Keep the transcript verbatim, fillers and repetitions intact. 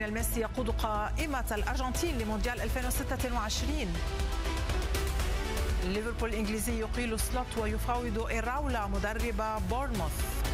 ميسي يقود قائمة الأرجنتين لمونديال ألفين وستة وعشرين. ليفربول الإنجليزي يقيل سلوت ويفاوض إيراولا مدرب بورنموث.